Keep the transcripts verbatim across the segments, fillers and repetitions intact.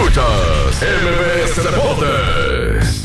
Escuchas M B S Deportes.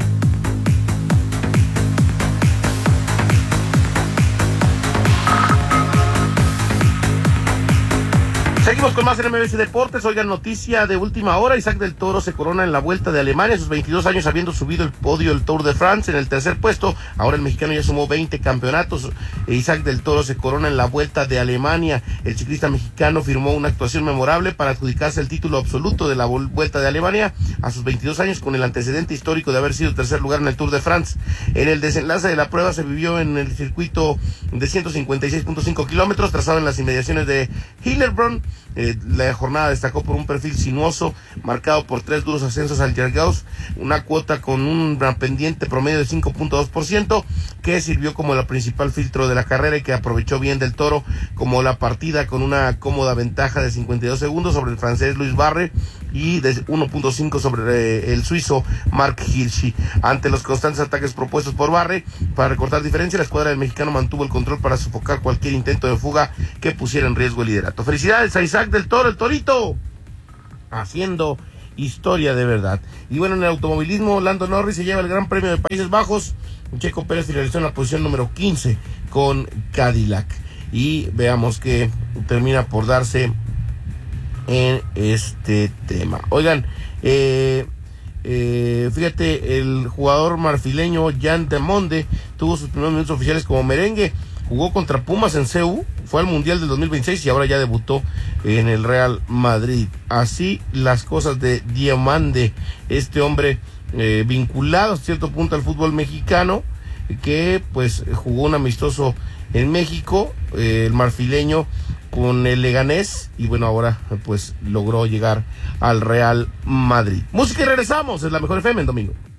Seguimos con más en M B S Deportes. Oigan, noticia de última hora: Isaac del Toro se corona en la Vuelta de Alemania, a sus veintidós años, habiendo subido el podio del Tour de France en el tercer puesto. Ahora el mexicano ya sumó veinte campeonatos. Isaac del Toro se corona en la Vuelta de Alemania. El ciclista mexicano firmó una actuación memorable para adjudicarse el título absoluto de la Vuelta de Alemania a sus veintidós años, con el antecedente histórico de haber sido tercer lugar en el Tour de France. En el desenlace de la prueba se vivió en el circuito de ciento cincuenta y seis punto cinco kilómetros, trazado en las inmediaciones de Hillerbrunn. Eh, la jornada destacó por un perfil sinuoso marcado por tres duros ascensos al Jargaus, una cuota con una pendiente promedio de cinco punto dos por ciento, que sirvió como el principal filtro de la carrera y que aprovechó bien del Toro como la partida, con una cómoda ventaja de cincuenta y dos segundos sobre el francés Luis Barre y de uno punto cinco sobre eh, el suizo Mark Hirschi. Ante los constantes ataques propuestos por Barre para recortar diferencia, la escuadra del mexicano mantuvo el control para sofocar cualquier intento de fuga que pusiera en riesgo el liderato. Felicidades a Isaac del Toro, el Torito, haciendo historia de verdad. Y bueno, en el automovilismo, Lando Norris se lleva el Gran Premio de Países Bajos. Checo Pérez finalizó en la posición número quince con Cadillac. Y veamos que termina por darse en este tema. Oigan, eh, eh, fíjate, el jugador marfileño Jan de Monde tuvo sus primeros minutos oficiales como merengue. Jugó contra Pumas en C U, fue al Mundial del dos mil veintiséis y ahora ya debutó en el Real Madrid. Así las cosas de Diamande, este hombre eh, vinculado a cierto punto al fútbol mexicano, que pues jugó un amistoso en México, eh, el marfileño, con el Leganés, y bueno, ahora pues logró llegar al Real Madrid. Música y regresamos, es la mejor F M en domingo.